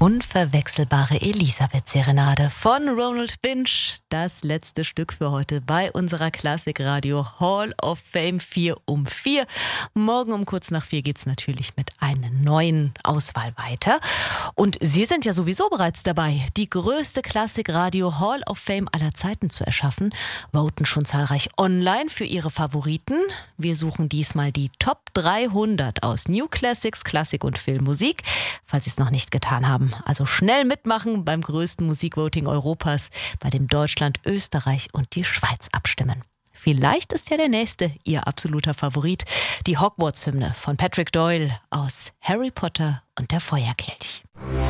Unverwechselbare Elisabeth-Serenade von Ronald Binch. Das letzte Stück für heute bei unserer Klassikradio Hall of Fame 4 um 4. Morgen um kurz nach 4 geht's natürlich mit einer neuen Auswahl weiter. Und Sie sind ja sowieso bereits dabei, die größte Klassikradio Hall of Fame aller Zeiten zu erschaffen. Voten schon zahlreich online für Ihre Favoriten. Wir suchen diesmal die Top 300 aus New Classics, Klassik und Filmmusik. Falls Sie es noch nicht getan haben, also schnell mitmachen beim größten Musikvoting Europas, bei dem Deutschland, Österreich und die Schweiz abstimmen. Vielleicht ist ja der nächste Ihr absoluter Favorit, die Hogwarts-Hymne von Patrick Doyle aus Harry Potter und der Feuerkelch.